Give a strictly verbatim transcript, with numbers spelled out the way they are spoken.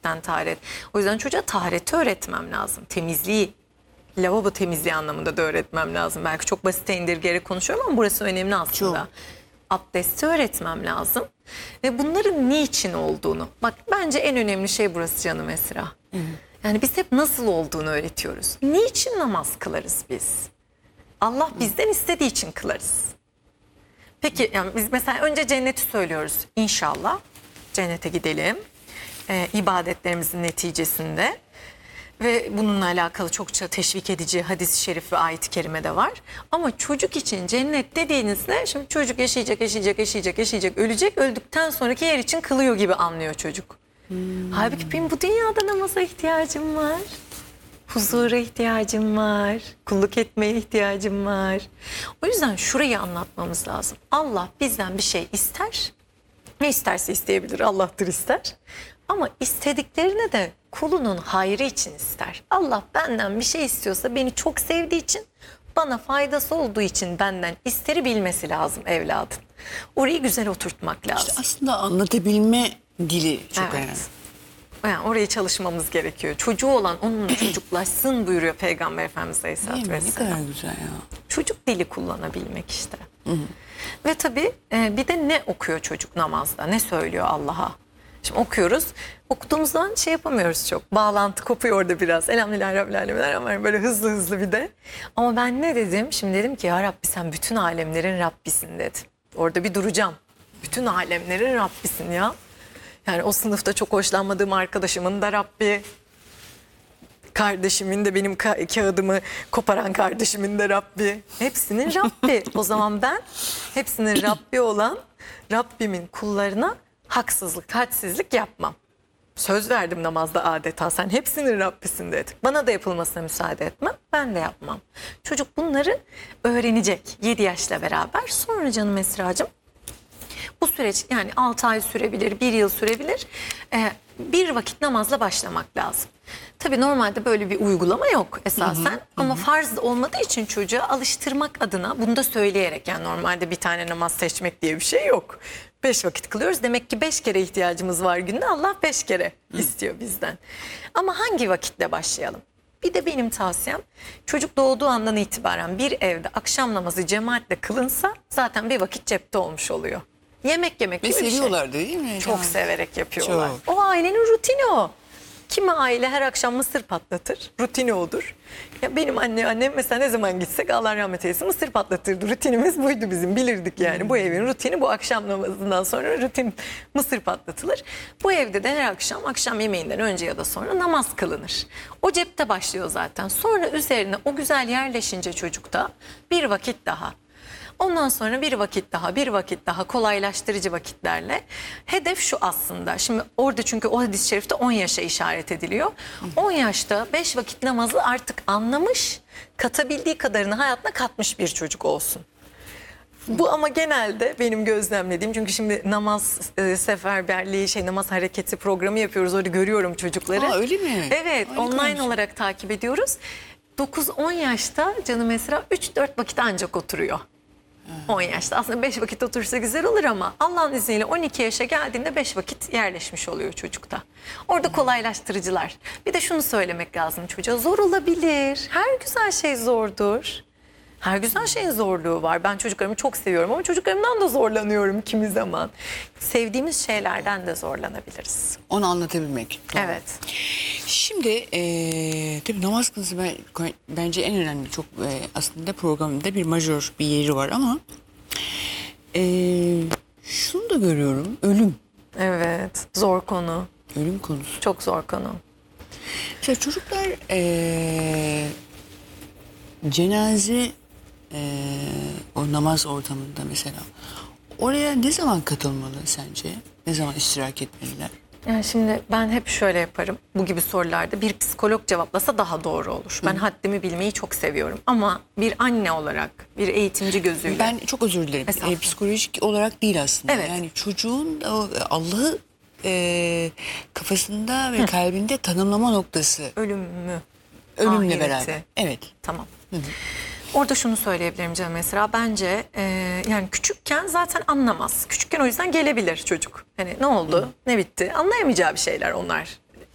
pislikten taharet. O yüzden çocuğa tahareti öğretmem lazım. Temizliği, lavabo temizliği anlamında da öğretmem lazım. Belki çok basite indirgeyerek konuşuyorum ama burası önemli aslında. Çok. Abdesti öğretmem lazım. Ve bunların niçin olduğunu. Bak bence en önemli şey burası canım Esra. Hı hı. Yani biz hep nasıl olduğunu öğretiyoruz. Niçin namaz kılarız biz? Allah bizden istediği için kılarız. Peki yani biz mesela önce cenneti söylüyoruz. İnşallah cennete gidelim. Ee, ibadetlerimizin neticesinde. Ve bununla alakalı çokça teşvik edici hadis-i şerif ve ayet-i kerime de var. Ama çocuk için cennet dediğinizde şimdi çocuk yaşayacak, yaşayacak, yaşayacak, yaşayacak, ölecek. Öldükten sonraki yer için kılıyor gibi anlıyor çocuk. Hmm. Halbuki benim bu dünyada namaza ihtiyacım var. Huzura ihtiyacım var. Kulluk etmeye ihtiyacım var. O yüzden şurayı anlatmamız lazım. Allah bizden bir şey ister. Ne isterse isteyebilir. Allah'tır ister. Ama istediklerini de kulunun hayrı için ister. Allah benden bir şey istiyorsa beni çok sevdiği için, bana faydası olduğu için benden isteri bilmesi lazım evladın. Orayı güzel oturtmak lazım. İşte aslında anlatabilme dili çok evet. önemli. Yani orayı çalışmamız gerekiyor. Çocuğu olan onunla çocuklaşsın buyuruyor Peygamber Efendimiz Aleyhisselatü Vesselam. Ne kadar güzel ya. Çocuk dili kullanabilmek işte. Hı hı. Ve tabii e, bir de ne okuyor çocuk namazda, ne söylüyor Allah'a? Şimdi okuyoruz. Okuduğumuzdan şey yapamıyoruz çok. Bağlantı kopuyor orada biraz. Elhamdülillah Rabbil Alemin ama böyle hızlı hızlı bir de. Ama ben ne dedim? Şimdi dedim ki ya Rabbi sen bütün alemlerin Rabbisin dedim. Orada bir duracağım. Bütün alemlerin Rabbisin ya. Yani o sınıfta çok hoşlanmadığım arkadaşımın da Rabbi. Kardeşimin de benim ka- kağıdımı koparan kardeşimin de Rabbi. Hepsinin Rabbi. O zaman ben hepsinin Rabbi olan Rabbimin kullarına haksızlık, hadsizlik yapmam. Söz verdim namazda adeta. Sen hepsinin Rabbisin dedim. Bana da yapılmasına müsaade etmem. Ben de yapmam. Çocuk bunları öğrenecek yedi yaşla beraber. Sonra canım Esra'cığım bu süreç yani altı ay sürebilir, bir yıl sürebilir. Ee, bir vakit namazla başlamak lazım. Tabii normalde böyle bir uygulama yok esasen. Hı hı, ama hı. farz olmadığı için çocuğa alıştırmak adına bunu da söyleyerek, yani normalde bir tane namaz seçmek diye bir şey yok. Beş vakit kılıyoruz. Demek ki beş kere ihtiyacımız var günde. Allah beş kere hı. istiyor bizden. Ama hangi vakitle başlayalım? Bir de benim tavsiyem çocuk doğduğu andan itibaren bir evde akşam namazı cemaatle kılınsa zaten bir vakit cepte olmuş oluyor. Yemek yemek gibi bir şey. Ve seviyorlar değil mi? Çok yani. severek yapıyorlar. Çok. O ailenin rutini o. Kimi aile her akşam mısır patlatır. Rutini odur. Ya benim anne annem mesela ne zaman gitsek Allah rahmet eylesin mısır patlatırdı. Rutinimiz buydu bizim, bilirdik yani. Hmm. Bu evin rutini bu, akşam namazından sonra rutin mısır patlatılır. Bu evde de her akşam akşam yemeğinden önce ya da sonra namaz kılınır. O cepte başlıyor zaten. Sonra üzerine o güzel yerleşince çocukta bir vakit daha. Ondan sonra bir vakit daha, bir vakit daha kolaylaştırıcı vakitlerle. Hedef şu aslında. Şimdi orada çünkü o hadis-i şerifte on yaşa işaret ediliyor. on yaşta beş vakit namazı artık anlamış, katabildiği kadarını hayatına katmış bir çocuk olsun. Bu ama genelde benim gözlemlediğim, çünkü şimdi namaz e, seferberliği, şey namaz hareketi programı yapıyoruz. Orada görüyorum çocukları. Aa, öyle mi? Evet, Harika online olmuş. olarak takip ediyoruz. dokuz on yaşta canım Esra üç dört vakit ancak oturuyor. on yaşta aslında beş vakit otursa güzel olur ama Allah'ın izniyle on iki yaşa geldiğinde beş vakit yerleşmiş oluyor çocukta. Orada kolaylaştırıcılar. Bir de şunu söylemek lazım çocuğa, zor olabilir. Her güzel şey zordur. Her güzel şeyin zorluğu var. Ben çocuklarımı çok seviyorum ama çocuklarımdan da zorlanıyorum kimi zaman. Sevdiğimiz şeylerden de zorlanabiliriz. Onu anlatabilmek. Doğru. Evet. Şimdi e, tabii namaz konusu ben, bence en önemli, çok e, aslında programda bir majör bir yeri var ama e, şunu da görüyorum, ölüm. Evet, zor konu. Ölüm konusu. Çok zor konu. Mesela çocuklar e, cenaze e, o namaz ortamında mesela oraya ne zaman katılmalı sence? Ne zaman iştirak etmeliler? Yani şimdi ben hep şöyle yaparım. Bu gibi sorularda bir psikolog cevaplasa daha doğru olur. Ben Hı. haddimi bilmeyi çok seviyorum. Ama bir anne olarak, bir eğitimci gözüyle. Ben çok özür dilerim. E, psikolojik olarak değil aslında. Evet. Yani çocuğun Allah'ı e, kafasında ve Hı. kalbinde tanımlama noktası. Ölüm mü? Ölümle Ahireti. beraber. Evet. Tamam. Hı hı. Orada şunu söyleyebilirim canım mesela, bence e, yani küçükken zaten anlamaz. Küçükken o yüzden gelebilir çocuk. Hani ne oldu, Hı. ne bitti, anlayamayacağı bir şeyler onlar.